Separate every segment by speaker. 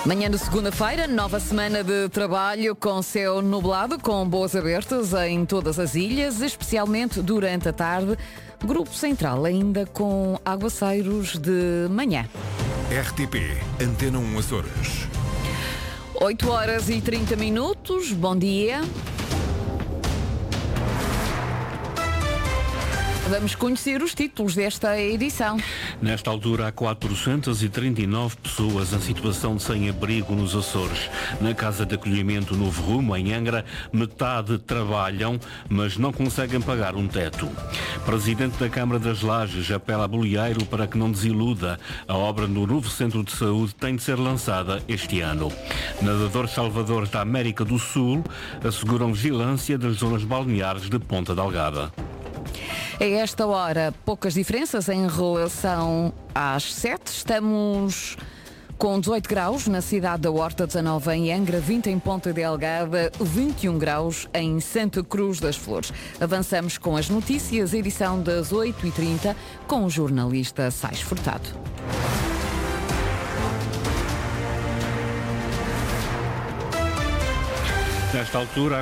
Speaker 1: Manhã de segunda-feira, nova semana de trabalho com céu nublado, com boas abertas em todas as ilhas, especialmente durante a tarde. Grupo Central ainda com aguaceiros de manhã.
Speaker 2: RTP, Antena 1 Açores.
Speaker 1: 8h30, bom dia. Vamos conhecer os títulos desta edição.
Speaker 3: Nesta altura há 439 pessoas em situação de sem-abrigo nos Açores. Na Casa de Acolhimento Novo Rumo, em Angra, metade trabalham, mas não conseguem pagar um teto. Presidente da Câmara das Lajes apela a Bolieiro para que não desiluda. A obra no novo centro de saúde tem de ser lançada este ano. Nadadores salvadores da América do Sul asseguram vigilância das zonas balneares de Ponta Delgada.
Speaker 1: A esta hora, poucas diferenças em relação às 7. Estamos com 18 graus na cidade da Horta, 19 em Angra, 20 em Ponta Delgada, 21 graus em Santa Cruz das Flores. Avançamos com as notícias, edição das 8h30, com o jornalista Sais Furtado.
Speaker 3: Nesta altura há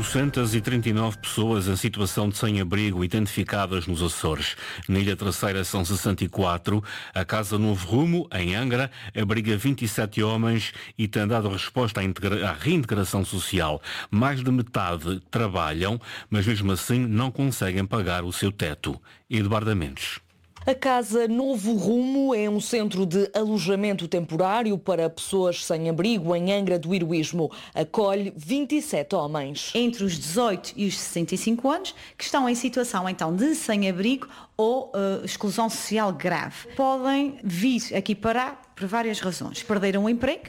Speaker 3: 439 pessoas em situação de sem-abrigo identificadas nos Açores. Na Ilha Terceira são 64. A Casa Novo Rumo, em Angra, abriga 27 homens e tem dado resposta à reintegração social. Mais de metade trabalham, mas mesmo assim não conseguem pagar o seu teto. Eduardo Mendes.
Speaker 4: A Casa Novo Rumo é um centro de alojamento temporário para pessoas sem abrigo em Angra do Heroísmo. Acolhe 27 homens.
Speaker 5: Entre os 18 e os 65 anos, que estão em situação então de sem-abrigo ou exclusão social grave. Podem vir aqui parar por várias razões. Perderam o emprego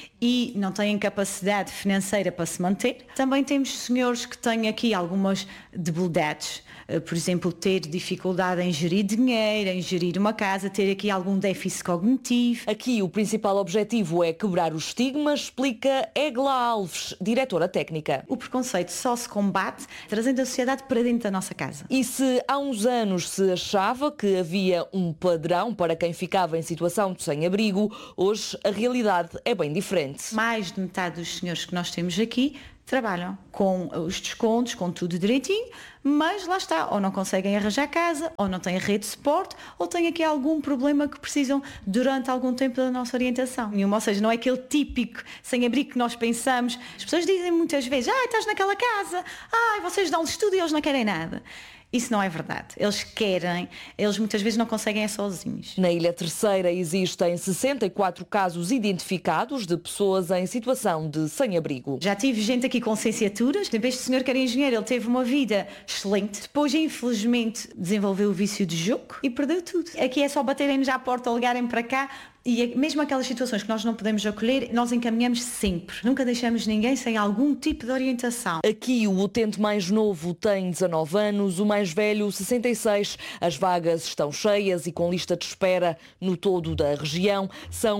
Speaker 5: e não têm capacidade financeira para se manter. Também temos senhores que têm aqui algumas debilidades, por exemplo, ter dificuldade em gerir dinheiro, em gerir uma casa, ter aqui algum déficit cognitivo.
Speaker 4: Aqui o principal objetivo é quebrar os estigmas, explica Egla Alves, diretora técnica.
Speaker 5: O preconceito só se combate trazendo a sociedade para dentro da nossa casa.
Speaker 4: E se há uns anos se achava que havia um padrão para quem ficava em situação de sem-abrigo, hoje a realidade é bem diferente.
Speaker 5: Mais de metade dos senhores que nós temos aqui trabalham com os descontos, com tudo direitinho, mas lá está, ou não conseguem arranjar casa, ou não têm rede de suporte, ou têm aqui algum problema que precisam durante algum tempo da nossa orientação. Ou seja, não é aquele típico sem-abrigo que nós pensamos. As pessoas dizem muitas vezes, estás naquela casa, vocês dão-lhes tudo e eles não querem nada. Isso não é verdade. Eles querem, eles muitas vezes não conseguem sozinhos.
Speaker 4: Na Ilha Terceira existem 64 casos identificados de pessoas em situação de sem-abrigo.
Speaker 5: Já tive gente aqui com licenciaturas. Este senhor que era engenheiro, ele teve uma vida excelente. Depois, infelizmente, desenvolveu o vício de jogo e perdeu tudo. Aqui é só baterem-nos à porta, ligarem para cá. E mesmo aquelas situações que nós não podemos acolher, nós encaminhamos sempre. Nunca deixamos ninguém sem algum tipo de orientação.
Speaker 4: Aqui o utente mais novo tem 19 anos, o mais velho 66. As vagas estão cheias e com lista de espera no todo da região. São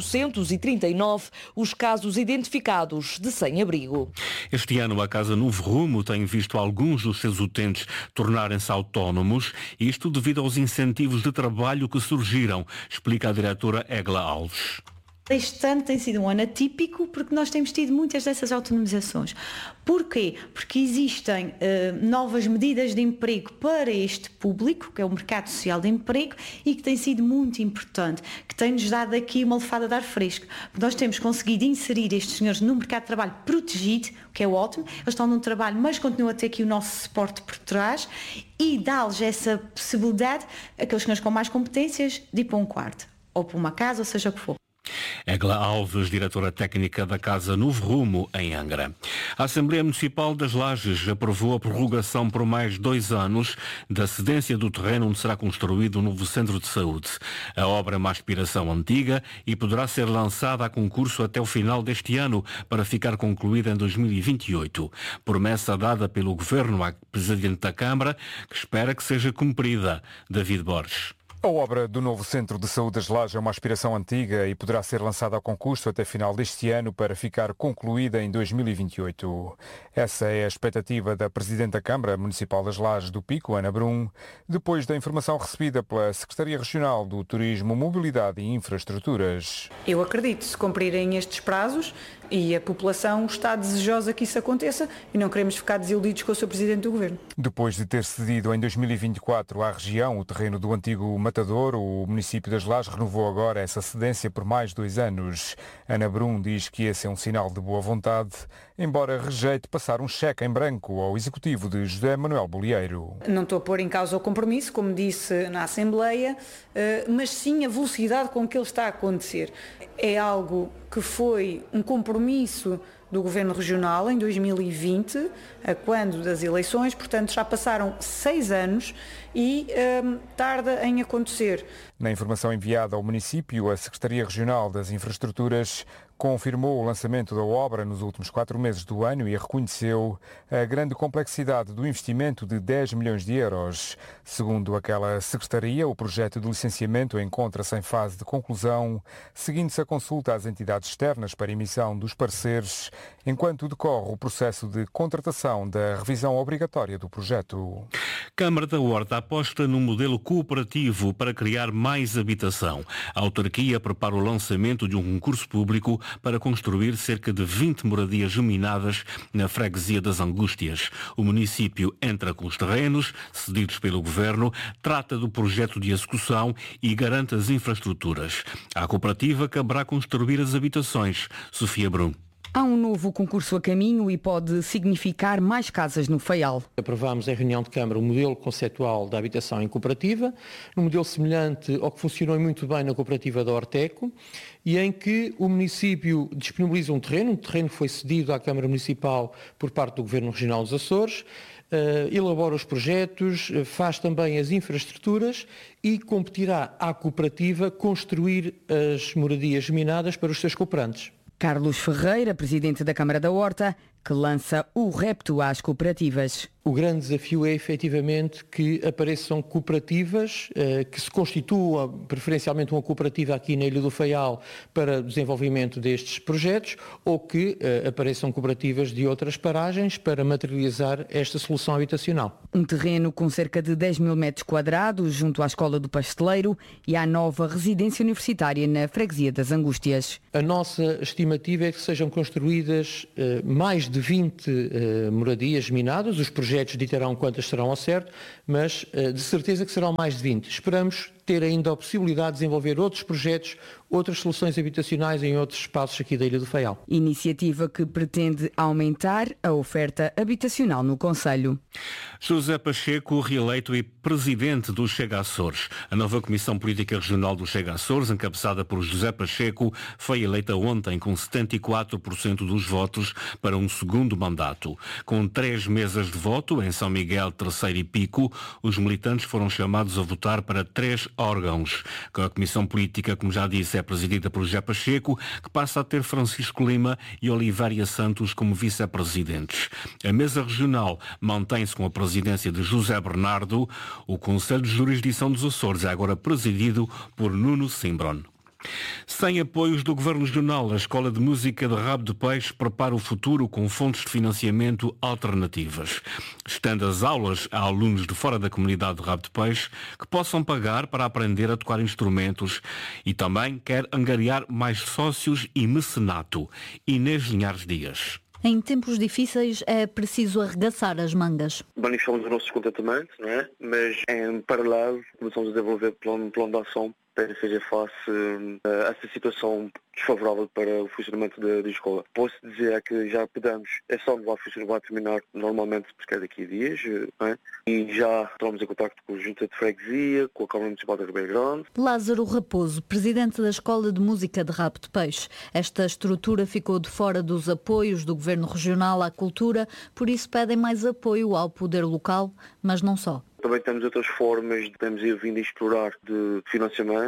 Speaker 4: 439 os casos identificados de sem-abrigo.
Speaker 3: Este ano a Casa Novo Rumo tem visto alguns dos seus utentes tornarem-se autónomos, isto devido aos incentivos de trabalho que surgiram, explica a diretora Egla Alves.
Speaker 5: Este ano tem sido um ano atípico porque nós temos tido muitas dessas autonomizações. Porquê? Porque existem novas medidas de emprego para este público, que é o mercado social de emprego, e que tem sido muito importante, que tem-nos dado aqui uma lefada de ar fresco. Nós temos conseguido inserir estes senhores no mercado de trabalho protegido, o que é ótimo. Eles estão num trabalho, mas continuam a ter aqui o nosso suporte por trás e dá-lhes essa possibilidade, aqueles senhores com mais competências, de ir para um quarto, ou para uma casa, ou seja o que for.
Speaker 3: Egla Alves, diretora técnica da Casa Novo Rumo, em Angra. A Assembleia Municipal das Lajes aprovou a prorrogação por mais 2 anos da cedência do terreno onde será construído um novo centro de saúde. A obra é uma aspiração antiga e poderá ser lançada a concurso até o final deste ano para ficar concluída em 2028. Promessa dada pelo Governo à Presidente da Câmara, que espera que seja cumprida. David Borges.
Speaker 6: A obra do novo Centro de Saúde das Lajes é uma aspiração antiga e poderá ser lançada ao concurso até final deste ano para ficar concluída em 2028. Essa é a expectativa da Presidente da Câmara Municipal das Lajes do Pico, Ana Brum, depois da informação recebida pela Secretaria Regional do Turismo, Mobilidade e Infraestruturas.
Speaker 7: Eu acredito, se cumprirem estes prazos, e a população está desejosa que isso aconteça e não queremos ficar desiludidos com o Sr. Presidente do Governo.
Speaker 6: Depois de ter cedido em 2024 à região o terreno do antigo Matador, o município das Lajes renovou agora essa cedência por mais 2 anos. Ana Brum diz que esse é um sinal de boa vontade, embora rejeite passar um cheque em branco ao executivo de José Manuel Bolieiro.
Speaker 7: Não estou a pôr em causa o compromisso, como disse na Assembleia, mas sim a velocidade com que ele está a acontecer. É algo que foi um compromisso do Governo Regional em 2020, a quando das eleições, portanto já passaram 6 anos e tarda em acontecer.
Speaker 6: Na informação enviada ao município, a Secretaria Regional das Infraestruturas confirmou o lançamento da obra nos últimos 4 meses do ano e reconheceu a grande complexidade do investimento de 10 milhões de euros. Segundo aquela secretaria, o projeto de licenciamento encontra-se em fase de conclusão, seguindo-se a consulta às entidades externas para emissão dos pareceres, enquanto decorre o processo de contratação da revisão obrigatória do projeto.
Speaker 3: Câmara da Horta aposta num modelo cooperativo para criar mais habitação. A autarquia prepara o lançamento de um concurso público para construir cerca de 20 moradias geminadas na freguesia das Angústias. O município entra com os terrenos, cedidos pelo Governo, trata do projeto de execução e garante as infraestruturas. À cooperativa caberá construir as habitações. Sofia Brum.
Speaker 1: Há um novo concurso a caminho e pode significar mais casas no Faial.
Speaker 8: Aprovámos em reunião de Câmara o modelo conceptual da habitação em cooperativa, um modelo semelhante ao que funcionou muito bem na cooperativa da Orteco, e em que o município disponibiliza um terreno que foi cedido à Câmara Municipal por parte do Governo Regional dos Açores, elabora os projetos, faz também as infraestruturas e competirá à cooperativa construir as moradias geminadas para os seus cooperantes.
Speaker 1: Carlos Ferreira, presidente da Câmara da Horta, que lança o repto às cooperativas.
Speaker 8: O grande desafio é efetivamente que apareçam cooperativas, que se constitua preferencialmente uma cooperativa aqui na Ilha do Faial para desenvolvimento destes projetos, ou que apareçam cooperativas de outras paragens para materializar esta solução habitacional.
Speaker 1: Um terreno com cerca de 10 mil metros quadrados junto à Escola do Pasteleiro e à nova residência universitária na freguesia das Angústias.
Speaker 8: A nossa estimativa é que sejam construídas mais de 20 moradias geminadas. Os projetos ditarão quantas serão ao certo, mas de certeza que serão mais de 20. Esperamos ter ainda a possibilidade de desenvolver outros projetos, outras soluções habitacionais em outros espaços aqui da Ilha do Faial.
Speaker 1: Iniciativa que pretende aumentar a oferta habitacional no concelho.
Speaker 3: José Pacheco, reeleito e presidente do Chega Açores. A nova Comissão Política Regional do Chega Açores, encabeçada por José Pacheco, foi eleita ontem com 74% dos votos para um segundo mandato. Com 3 mesas de voto em São Miguel, Terceiro e Pico, os militantes foram chamados a votar para 3 órgãos. A Comissão Política, como já disse, é presidida por José Pacheco, que passa a ter Francisco Lima e Olivéria Santos como vice-presidentes. A mesa regional mantém-se com a presidência de José Bernardo. O Conselho de Jurisdição dos Açores é agora presidido por Nuno Simbron. Sem apoios do Governo Regional, a Escola de Música de Rabo de Peixe prepara o futuro com fontes de financiamento alternativas. Estende as aulas a alunos de fora da comunidade de Rabo de Peixe que possam pagar para aprender a tocar instrumentos e também quer angariar mais sócios e mecenato. Inês Linhares Dias.
Speaker 9: Em tempos difíceis é preciso arregaçar as mangas.
Speaker 10: Manifestamos o nosso descontentamento, não é? Mas em paralelo começamos a desenvolver plano de ação para que seja face a essa situação desfavorável para o funcionamento da escola. Posso dizer que já podemos, é só no funcionamento vai terminar normalmente porque é daqui a dias, não é? E já entramos em contacto com a Junta de Freguesia, com a Câmara Municipal de Ribeiro Grande.
Speaker 9: Lázaro Raposo, presidente da Escola de Música de Rabo de Peixe. Esta estrutura ficou de fora dos apoios do Governo Regional à cultura, por isso pedem mais apoio ao poder local, mas não só.
Speaker 10: Também temos outras formas, temos vindo a explorar de financiamento,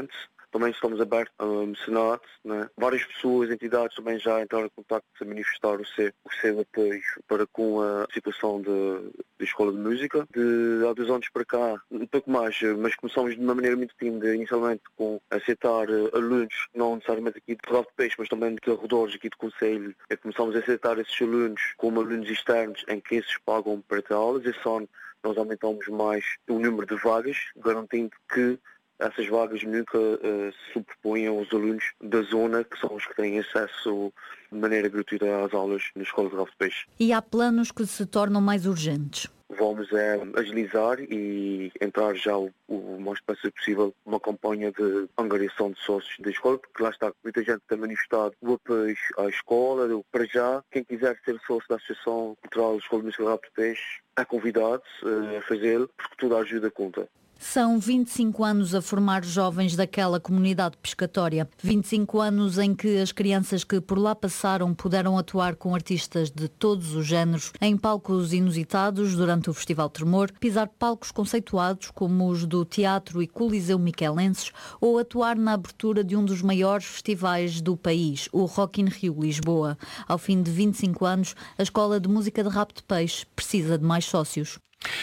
Speaker 10: também estamos abertos a mecenato, né? Várias pessoas, entidades também já entraram em contato a manifestar o seu apoio para com a situação da Escola de Música. Há 2 anos para cá, um pouco mais, mas começamos de uma maneira muito tímida, inicialmente com aceitar alunos, não necessariamente aqui de Rabo de Peixe, mas também de arredores aqui do Conselho. Começamos a aceitar esses alunos como alunos externos em que esses pagam para ter aulas. Esse ano nós aumentamos mais o número de vagas, garantindo que essas vagas nunca se superpõem aos alunos da zona, que são os que têm acesso de maneira gratuita às aulas na Escola de Rabo de Peixe.
Speaker 9: E há planos que se tornam mais urgentes?
Speaker 10: Vamos agilizar e entrar já o mais depressa possível uma campanha de angariação de sócios da escola, porque lá está, muita gente tem manifestado o apoio à escola. Para já, quem quiser ser sócio da Associação Cultural da Escola de Música de Rabo de Peixe é convidado a fazê-lo, porque toda a ajuda conta.
Speaker 9: São 25 anos a formar jovens daquela comunidade pescatória. 25 anos em que as crianças que por lá passaram puderam atuar com artistas de todos os géneros, em palcos inusitados durante o Festival Tremor, pisar palcos conceituados como os do Teatro e Coliseu Miquelenses ou atuar na abertura de um dos maiores festivais do país, o Rock in Rio Lisboa. Ao fim de 25 anos, a Escola de Música de Rabo de Peixe precisa de mais sócios.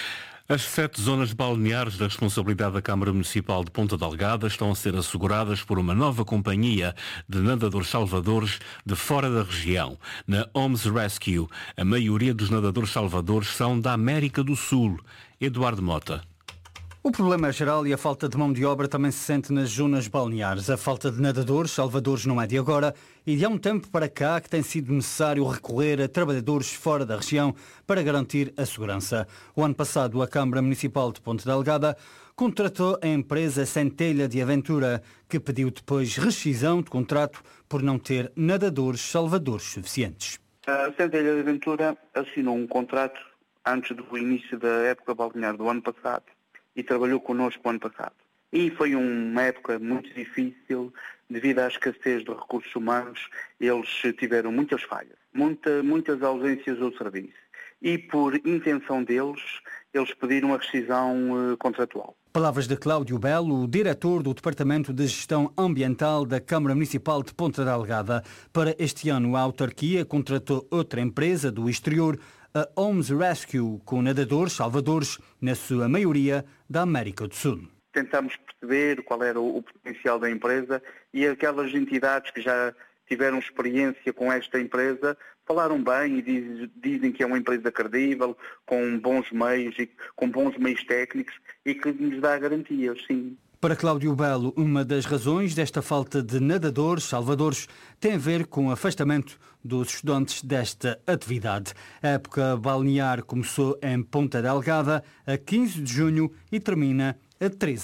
Speaker 3: As 7 zonas balneares da responsabilidade da Câmara Municipal de Ponta Delgada estão a ser asseguradas por uma nova companhia de nadadores salvadores de fora da região. Na Homes Rescue, a maioria dos nadadores salvadores são da América do Sul. Eduardo Mota.
Speaker 11: O problema é geral e a falta de mão de obra também se sente nas zonas balneares. A falta de nadadores, salvadores não é de agora e de há um tempo para cá que tem sido necessário recorrer a trabalhadores fora da região para garantir a segurança. O ano passado a Câmara Municipal de Ponta Delgada contratou a empresa Centelha de Aventura, que pediu depois rescisão de contrato por não ter nadadores salvadores suficientes.
Speaker 12: A Centelha de Aventura assinou um contrato antes do início da época balnear do ano passado e trabalhou connosco o ano passado. E foi uma época muito difícil, devido à escassez de recursos humanos, eles tiveram muitas falhas, muitas ausências do serviço. E por intenção deles, eles pediram a rescisão contratual.
Speaker 11: Palavras de Cláudio Belo, o diretor do Departamento de Gestão Ambiental da Câmara Municipal de Ponta Delgada. Para este ano, a autarquia contratou outra empresa do exterior, a Homes Rescue, com nadadores salvadores, na sua maioria, da América do Sul.
Speaker 12: Tentamos perceber qual era o potencial da empresa e aquelas entidades que já tiveram experiência com esta empresa falaram bem e dizem que é uma empresa credível, com bons meios técnicos e que nos dá garantias, sim.
Speaker 11: Para Cláudio Belo, uma das razões desta falta de nadadores salvadores tem a ver com o afastamento dos estudantes desta atividade. A época balnear começou em Ponta Delgada a 15 de junho e termina a 13